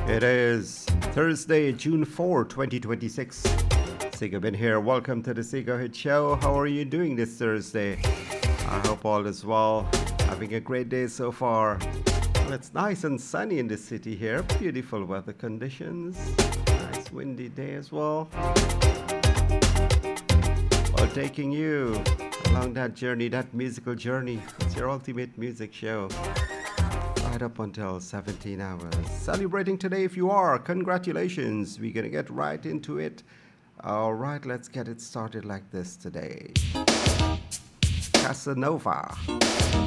It is Thursday, June 4, 2026. Sigo Ben here. Welcome to the Sigo Hit Show. How are you doing this Thursday? I hope all is well. Having a great day so far. Well, it's nice and sunny in the city here. Beautiful weather conditions. Nice windy day as well. Well, taking you along that journey, that musical journey. It's your ultimate music show. Right up until 17 hours. Celebrating today if you are. Congratulations. We're going to get right into it. All right, let's get it started like this today. Casanova.